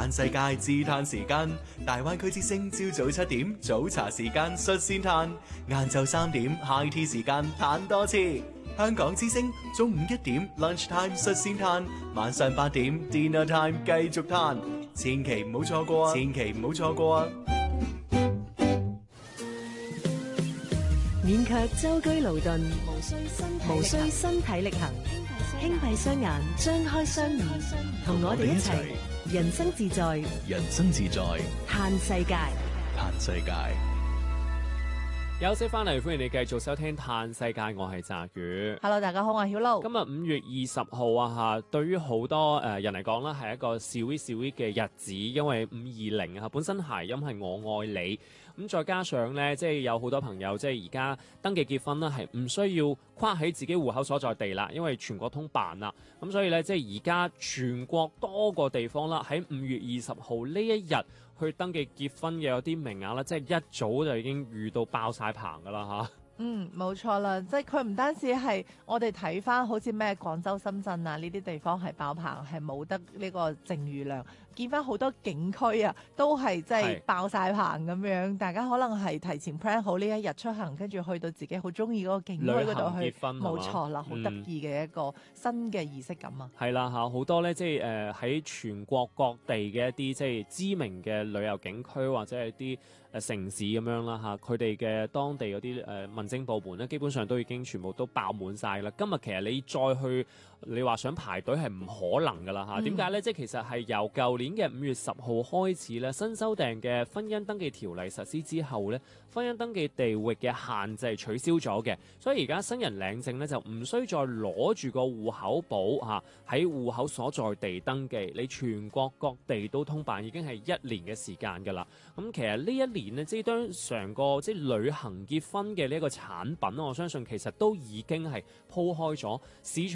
嘆世界自嘆時間，大灣區之聲朝早7點早茶時間率先嘆，晏晝3點 high tea 時間嘆多次。香港之聲中午1點 lunch time 率先嘆，晚上8點 dinner time 繼續嘆，千祈唔好錯過啊！千祈唔好錯過啊！ 免卻舟車勞頓，無需身體力行，輕閉雙眼，張開雙耳，同我哋一齊人生自在， 人生自在， 嘆世界， 嘆世界。 休息翻嚟，歡迎你繼續收聽《嘆世界》，我係澤宇。 Hello， 大家好，我係曉露。 今日5月20號啊嚇，對於好多人嚟講咧，係一個sweet嘅日子，因為520啊，本身諧音係我愛你，咁再加上咧，即係有好多朋友即係而家登記結婚啦，係唔需要跨喺自己戶口所在地啦，因為全國通辦啦，咁所以咧，即係而家全國多個地方啦，喺5月20號呢一日去登記結婚嘅有啲名額啦，即係一早就已經預到爆晒棚噶啦嚇。 冇錯啦，即係佢唔單止係我哋睇翻，好似咩廣州、深圳啊呢啲地方係爆棚，係冇得呢個剩餘量。見翻好多景區啊，都係即係爆晒棚咁樣。大家可能係提前 plan 好呢一日出行，跟住去到自己好中意嗰個景區嗰度去。冇錯啦，好得意嘅一個新嘅儀式感啊！ 係啦嚇，好多咧即係喺全國各地嘅一啲即係知名嘅旅遊景區或者係啲城市咁樣啦嚇，佢哋嘅當地嗰啲民政部門咧，基本上都已經全部都爆滿晒啦。今日其實你再去，你話想排隊係唔可能噶啦嚇。點解咧？即係其實係由舊年嘅5月10號開始咧，新修訂嘅婚姻登記條例實施之後咧，婚姻登記地域嘅限制取消咗嘅，所以而家新人領證咧就唔需再攞住個戶口簿嚇喺戶口所在地登記，你全國各地都通辦，已經係1年嘅時間㗎啦。咁其實呢一年呢，即係當成個即係旅行結婚嘅呢一個產品，我相信其實都已經係鋪開咗市場。